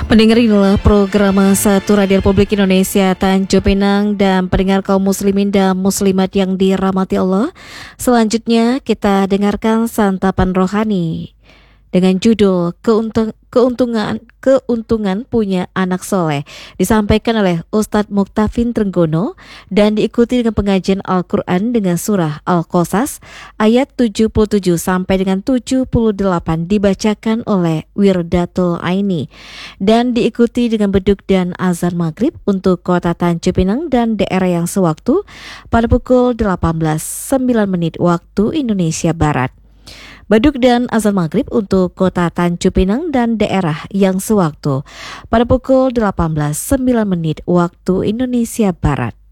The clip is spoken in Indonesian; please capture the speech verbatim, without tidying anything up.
Pendengar, inilah program Satu Radio Republik Indonesia Tanjung Pinang dan pendengar kaum muslimin dan muslimat yang dirahmati Allah. Selanjutnya kita dengarkan santapan rohani dengan judul Keuntung, Keuntungan Keuntungan Punya Anak Soleh, disampaikan oleh Ustadz Muktafin Trenggono dan diikuti dengan pengajian Al-Quran dengan surah Al-Qasas ayat tujuh puluh tujuh sampai dengan tujuh puluh delapan dibacakan oleh Wirdatul Aini dan diikuti dengan beduk dan azan maghrib untuk kota Tanjung Pinang dan daerah yang sewaktu pada pukul delapan belas sembilan menit waktu Indonesia Barat. Beduk dan azan maghrib untuk kota Tanjung Pinang dan daerah yang sewaktu pada pukul delapan belas sembilan menit waktu Indonesia Barat.